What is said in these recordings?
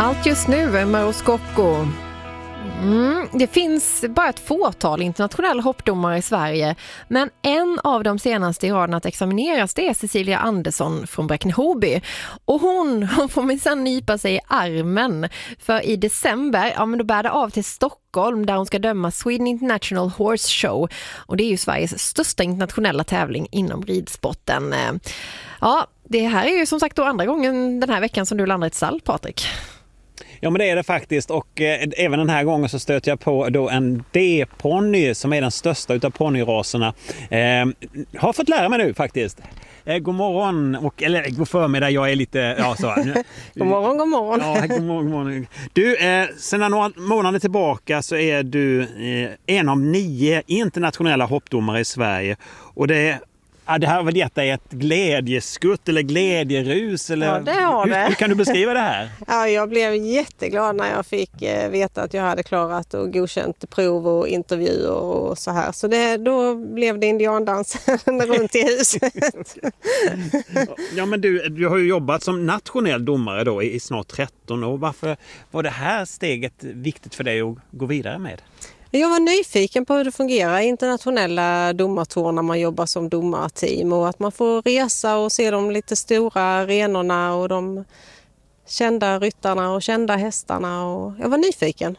Allt just nu, Mauro Scocco. Det finns bara ett fåtal internationella hoppdomare i Sverige, men en av de senaste i raden att examineras, det är Cecilia Andersson från Bräkne-Hoby. Och hon får minsann nypa sig i armen, för i december, men då bär det av till Stockholm där hon ska döma Sweden International Horse Show. Och det är ju Sveriges största internationella tävling inom ridsporten. Ja, det här är ju som sagt då andra gången den här veckan som du landar i ett stall, Patrik. Ja, men det är det faktiskt, och även den här gången så stöter jag på då en D-ponny som är den största utav ponnyraserna. Har fått lära mig nu faktiskt. God morgon, eller god förmiddag, jag är lite... Ja, så. God morgon, god morgon. Ja, god morgon. Du, sedan några månader tillbaka så är du en av 9 internationella hoppdomare i Sverige, och det har väl gett dig ett glädjeskutt eller glädjerus? Eller? Ja, det har det. Hur kan du beskriva det här? Ja, jag blev jätteglad när jag fick veta att jag hade klarat och godkänt prov och intervjuer och så här. Så då blev det indiandans runt i huset. Ja, men du har ju jobbat som nationell domare då i snart 13 år. Varför var det här steget viktigt för dig att gå vidare med? Jag var nyfiken på hur det fungerar i internationella domartour när man jobbar som domarteam, och att man får resa och se de lite stora arenorna och de kända ryttarna och kända hästarna, och jag var nyfiken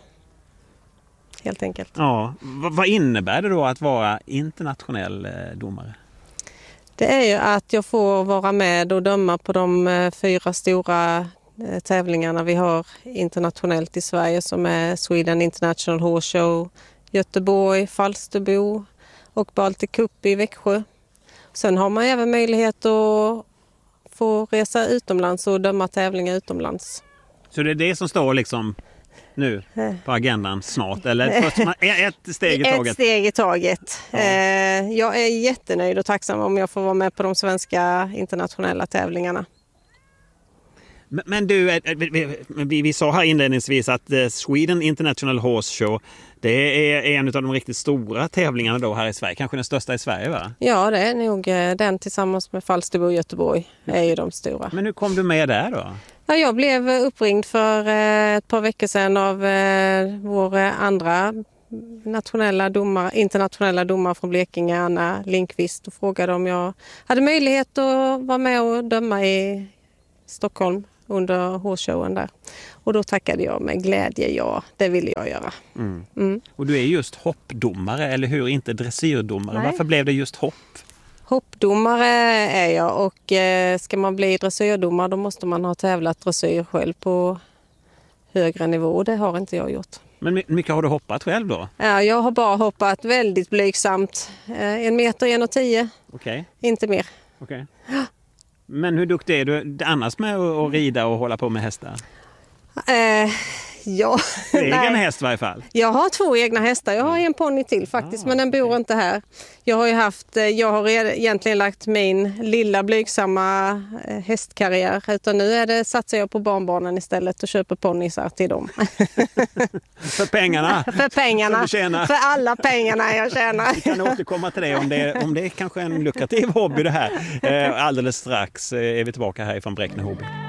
helt enkelt. Ja, vad innebär det då att vara internationell domare? Det är ju att jag får vara med och döma på de 4 stora tävlingarna vi har internationellt i Sverige, som är Sweden International Horse Show, Göteborg, Falsterbo och Baltic Cup i Växjö. Sen har man även möjlighet att få resa utomlands och döma tävlingar utomlands. Så det är det som står liksom nu på agendan snart, eller först ett steg i taget? Ett steg i taget. Ja. Jag är jättenöjd och tacksam om jag får vara med på de svenska internationella tävlingarna. Men du, vi sa här inledningsvis att Sweden International Horse Show, det är en av de riktigt stora tävlingarna då här i Sverige. Kanske den största i Sverige, va? Ja, det är nog den tillsammans med Falsterbo och Göteborg är ju de stora. Men hur kom du med där då? Ja, jag blev uppringd för ett par veckor sedan av vår andra internationella domare från Blekinge, Anna Lindqvist, och frågade om jag hade möjlighet att vara med och döma i Stockholm under hårshowen där. Och då tackade jag med glädje, ja, det ville jag göra. Och du är just hoppdomare, eller hur? Inte dressyrdomare. Nej. Varför blev det just hopp? Hoppdomare är jag, och ska man bli dressyrdomare då måste man ha tävlat dressyr själv på högre nivå, och det har inte jag gjort. Men mycket har du hoppat själv då? Ja, jag har bara hoppat väldigt blygsamt. 1 meter, 1,10. Okej. Inte mer. Okej. Men hur duktig är du annars med att rida och hålla på med hästar? Ja. Egen häst i varje fall? Jag har 2 egna hästar. Jag har en ponny till faktiskt, men den bor inte här. Jag har egentligen lagt min lilla blygsamma hästkarriär, utan nu satsar jag på barnbarnen istället och köper ponnysar till dem. För pengarna? För pengarna. För alla pengarna jag tjänar. Vi kan återkomma till det om det är kanske en lukrativ hobby det här. Alldeles strax är vi tillbaka här från Bräkne-Hoby.